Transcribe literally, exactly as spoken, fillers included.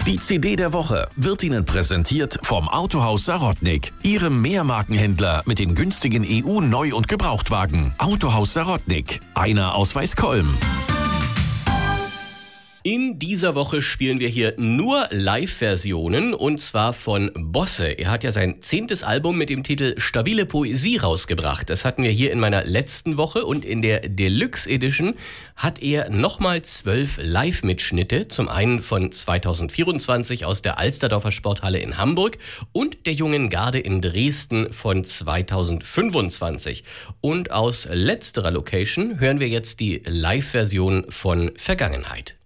Die C D der Woche wird Ihnen präsentiert vom Autohaus Sarotnik, Ihrem Mehrmarkenhändler mit den günstigen E U-Neu- und Gebrauchtwagen. Autohaus Sarotnik, einer aus Weißkolm. In dieser Woche spielen wir hier nur Live-Versionen und zwar von Bosse. Er hat ja sein zehntes Album mit dem Titel Stabile Poesie rausgebracht. Das hatten wir hier in meiner letzten Woche und in der Deluxe Edition hat er nochmal zwölf Live-Mitschnitte. Zum einen von zweitausendvierundzwanzig aus der Alsterdorfer Sporthalle in Hamburg und der Jungen Garde in Dresden von zweitausendfünfundzwanzig. Und aus letzterer Location hören wir jetzt die Live-Version von Vergangenheit.